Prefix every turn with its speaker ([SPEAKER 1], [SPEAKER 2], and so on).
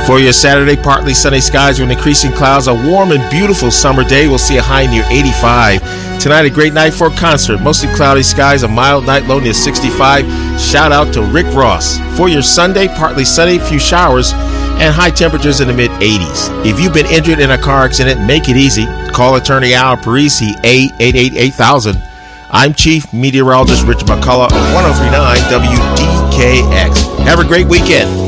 [SPEAKER 1] For your Saturday, partly sunny skies with increasing clouds. A warm and beautiful summer day. We'll see a high near 85. Tonight, a great night for a concert. Mostly cloudy skies, a mild night low near 65. Shout out to Rick Ross. For your Sunday, partly sunny, few showers, and high temperatures in the mid-80s. If you've been injured in a car accident, make it easy. Call attorney Al Parisi, 888-8000. I'm Chief Meteorologist Richard McCullough of 1039 WDKX. Have a great weekend.